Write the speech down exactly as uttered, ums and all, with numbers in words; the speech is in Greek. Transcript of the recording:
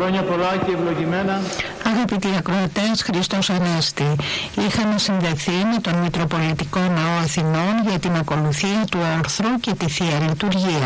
Χρόνια πολλά και ευλογημένα. Αγαπητοί ακροατές, Χριστός Ανέστη, είχαμε συνδεθεί με τον Μητροπολιτικό Ναό Αθηνών για την ακολουθία του όρθρου και τη Θεία Λειτουργία.